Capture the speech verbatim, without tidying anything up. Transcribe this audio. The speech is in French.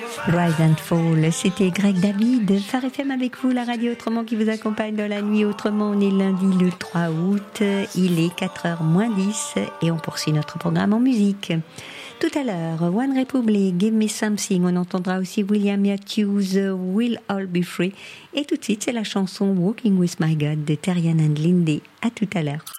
Rise and Fall, c'était Greg David, Phare F M avec vous, la radio autrement qui vous accompagne dans la nuit autrement. On est lundi le trois août, il est quatre heures moins dix et on poursuit notre programme en musique. Tout à l'heure, One Republic, Give Me Something, on entendra aussi William Matthews, We'll All Be Free. Et tout de suite, c'est la chanson Walking With My God de Terrian and Lindy. À tout à l'heure.